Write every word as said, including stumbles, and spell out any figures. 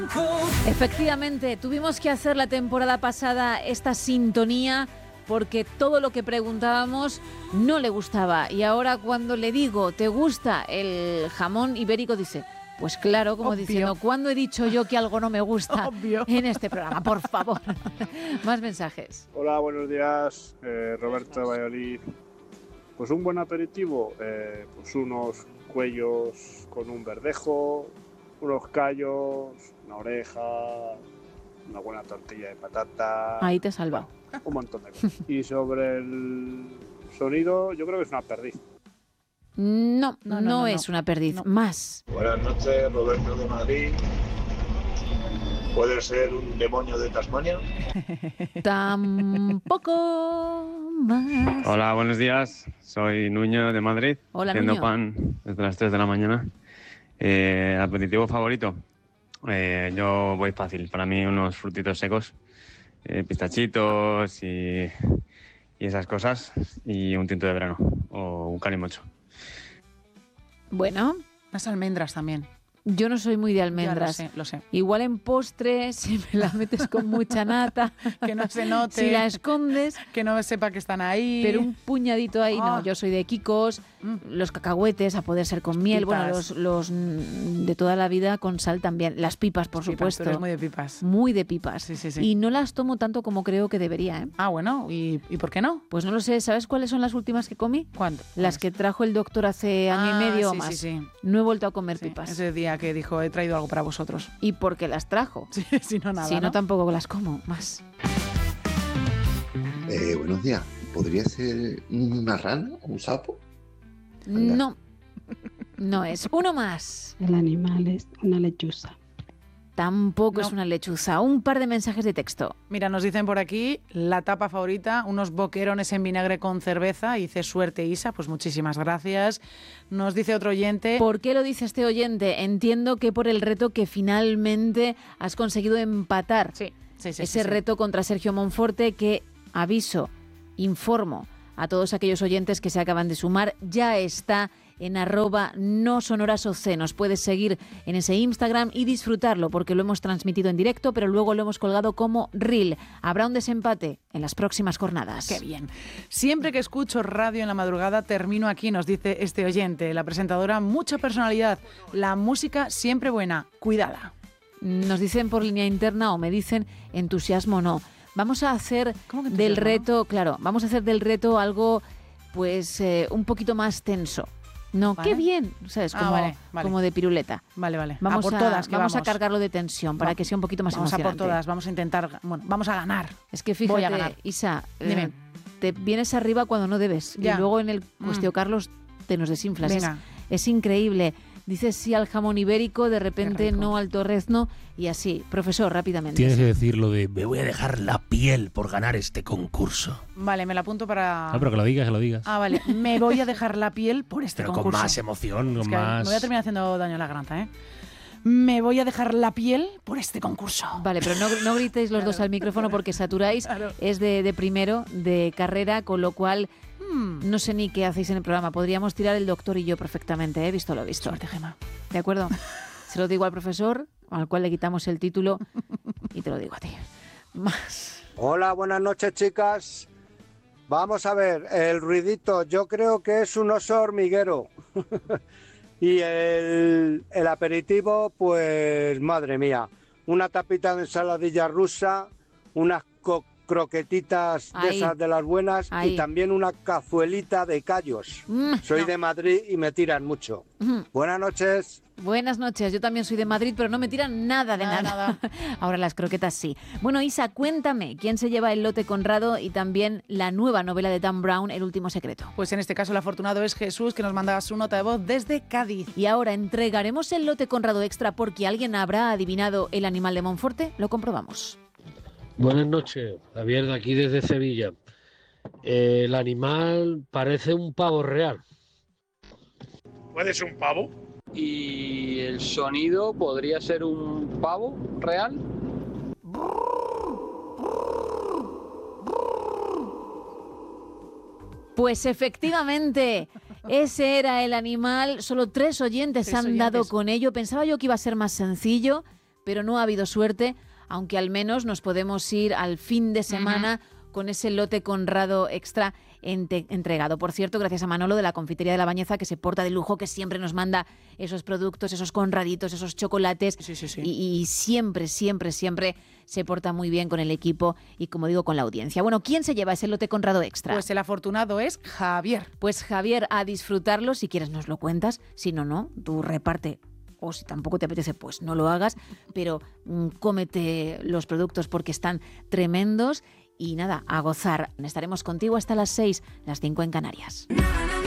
Efectivamente, tuvimos que hacer la temporada pasada esta sintonía porque todo lo que preguntábamos no le gustaba. Y ahora cuando le digo, ¿te gusta el jamón ibérico? Dice, pues claro, como Obvio. diciendo, ¿cuándo he dicho yo que algo no me gusta Obvio. en este programa? Por favor. Más mensajes. Hola, buenos días, eh, Roberto de Valladolid. Pues un buen aperitivo, eh, pues unos cuellos con un verdejo, unos callos, una oreja, una buena tortilla de patata. Ahí te he salvado. Un montón de cosas. Y sobre el sonido, yo creo que es una perdiz. No, no, No, no, no no, es no. una perdiz. No. Más. Buenas noches, Roberto de Madrid. ¿Puede ser un demonio de Tasmania? Tampoco más. Hola, buenos días. Soy Nuño de Madrid. Hola, haciendo Nuño. pan desde las tres de la mañana. Eh, aperitivo favorito. Eh, yo voy fácil. Para mí unos frutitos secos, eh, pistachitos y, y esas cosas. Y un tinto de verano o un calimocho. Bueno, Las almendras también. yo no soy muy de Ya almendras. lo sé, lo sé. Igual en postre, si me la metes con mucha nata, Que no se note. si la escondes, Que no sepa que están ahí. pero un puñadito ahí, no. Ah. Yo soy de Kikos, Mm. los cacahuetes, a poder ser con miel, bueno, Pipas. los, los mm, de toda la vida con sal también. Las pipas, por Pipas, supuesto. tú eres muy de pipas. Muy de pipas. Sí, sí, sí. Y no las tomo tanto como creo que debería, ¿eh? Ah, bueno, ¿y, ¿y por qué no? Pues no lo sé, ¿sabes cuáles son las últimas que comí? ¿Cuándo? Las que trajo el doctor hace año Ah, y medio o sí, más. sí, sí. No he vuelto a comer Sí, pipas. ese día que dijo, he traído algo para vosotros. ¿Y por qué las trajo? Sí, si no, nada, si no, ¿no? tampoco las como más. Eh, buenos días. ¿Podría ser una rana o un sapo? Anda. No, no es. Uno más. El animal es una lechuza. Tampoco No. es una lechuza. Un par de mensajes de texto. Mira, nos dicen por aquí, la tapa favorita, unos boquerones en vinagre con cerveza. Dice, suerte, Isa, pues muchísimas gracias. Nos dice otro oyente... ¿Por qué lo dice este oyente? Entiendo que por el reto que finalmente has conseguido empatar. Sí, sí, sí. Ese sí, sí. reto contra Sergio Monforte que, aviso, informo a todos aquellos oyentes que se acaban de sumar, ya está en arroba no sonorasoc. Nos puedes seguir en ese Instagram y disfrutarlo porque lo hemos transmitido en directo, pero luego lo hemos colgado como reel. Habrá un desempate en las próximas jornadas. Qué bien. Siempre que escucho radio en la madrugada, termino aquí, nos dice este oyente. La presentadora, mucha personalidad. La música siempre buena. Cuidada. Nos dicen por línea interna o me dicen entusiasmo no. Vamos a hacer ¿Cómo que del entusiasmo, reto, claro, vamos a hacer del reto algo pues eh, un poquito más tenso. No, Vale. qué bien, ¿sabes? Ah, Como, vale, vale. como de piruleta. Vale, vale. Vamos, a por a, todas, que vamos, vamos. a cargarlo de tensión para Va- que sea un poquito más Vamos a por emocionante. todas, vamos a intentar, bueno, vamos a ganar. Es que Voy a fíjate, ganar. Isa, eh, Dime. te vienes arriba cuando no debes Ya. y luego en el Mm. Cuestio Carlos te nos desinflas. Es, Venga. es increíble. Dices sí al jamón ibérico, de repente rico. no al torrezno y así. Profesor, rápidamente. Tienes que decir lo de me voy a dejar la piel por ganar este concurso. Vale, me la apunto para... No, pero que lo digas, que lo digas. Ah, vale. Me voy a dejar la piel por este pero concurso. con más emoción, Es con que más... Me voy a terminar haciendo daño a la garganta, ¿eh? Me voy a dejar la piel por este concurso. Vale, pero no, no gritéis los dos al micrófono porque saturáis. Claro. Es de, de primero, de carrera, con lo cual Hmm. no sé ni qué hacéis en el programa. Podríamos tirar el doctor y yo perfectamente, ¿eh? Visto lo visto. Suerte, Gemma. ¿De acuerdo? Se lo digo al profesor, al cual le quitamos el título, y te lo digo a ti. Más. Hola, buenas noches, chicas. Vamos a ver, el ruidito, yo creo que es un oso hormiguero. Y el, el aperitivo, pues madre mía, una tapita de ensaladilla rusa, unas co- croquetitas de Ahí. esas de las buenas Ahí. y también una cazuelita de callos. Mm, Soy no. de Madrid y me tiran mucho. Ujú. Buenas noches. Buenas noches, yo también soy de Madrid, pero no me tiran nada de Nada, nada. Ahora las croquetas sí. Bueno, Isa, cuéntame, ¿quién se lleva el lote Conrado y también la nueva novela de Dan Brown, El último secreto? Pues en este caso el afortunado es Jesús, que nos manda su nota de voz desde Cádiz. Y ahora entregaremos el lote Conrado extra porque alguien habrá adivinado el animal de Monforte. Lo comprobamos. Buenas noches, Javier de aquí desde Sevilla. Eh, el animal parece un pavo real. ¿Puede ser un pavo? Y el sonido podría ser un pavo real. Pues efectivamente, ese era el animal. Solo tres oyentes Tres han oyentes. dado con ello. Pensaba yo que iba a ser más sencillo, pero no ha habido suerte, aunque al menos nos podemos ir al fin de semana uh-huh. con ese lote Conrado Extra ente- entregado. Por cierto, gracias a Manolo de la Confitería de la Bañeza, que se porta de lujo, que siempre nos manda esos productos, esos conraditos, esos chocolates. Sí, sí, sí. Y, y siempre, siempre, siempre se porta muy bien con el equipo y, como digo, con la audiencia. Bueno, ¿quién se lleva ese lote Conrado Extra? Pues el afortunado es Javier. Pues Javier, a disfrutarlo. Si quieres nos lo cuentas, si no, no, tú reparte. O si tampoco te apetece, pues no lo hagas, pero mmm, cómete los productos porque están tremendos y nada, a gozar. Estaremos contigo hasta las seis, las cinco en Canarias.